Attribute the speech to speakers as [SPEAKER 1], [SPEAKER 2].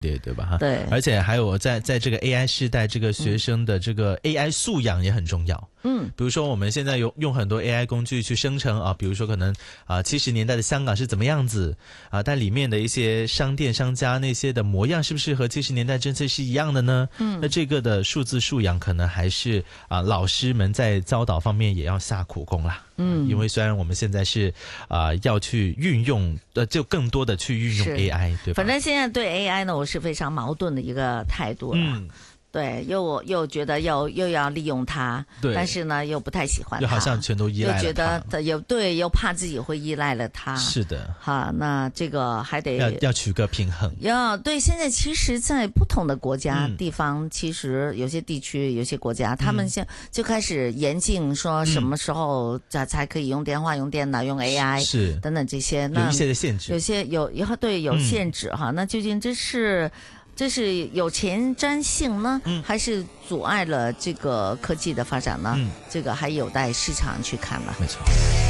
[SPEAKER 1] 对吧？
[SPEAKER 2] 对，
[SPEAKER 1] 而且还有在这个 AI 时代，这个学生的这个 AI 素养也很重要。比如说我们现在用很多 AI 工具去生成比如说可能70年代的香港是怎么样子但里面的一些商店商家那些的模样是不是和70年代真的是一样的呢？那这个的数字素养可能还是老师们在教导方面也要下苦功啦。因为虽然我们现在是要去运用就更多的去运用 AI， 对吧？
[SPEAKER 2] 反正现在对 AI 呢，我是非常矛盾的一个态度了。对，又觉得又要利用它，但是呢又不太喜欢它，
[SPEAKER 1] 就好像全都依赖了它，
[SPEAKER 2] 又觉得又怕自己会依赖了它。
[SPEAKER 1] 是的，
[SPEAKER 2] 那这个还得
[SPEAKER 1] 要取个平衡。
[SPEAKER 2] 对，现在其实在不同的国家地方，其实有些地区有些国家，他们就开始严禁说什么时候才可以用电话、用电脑、用 AI
[SPEAKER 1] 是
[SPEAKER 2] 等等这些，
[SPEAKER 1] 有一些的限制，
[SPEAKER 2] 有些有限制那究竟这是有前瞻性呢，还是阻碍了这个科技的发展呢？这个还有待市场去看了。
[SPEAKER 1] 没错。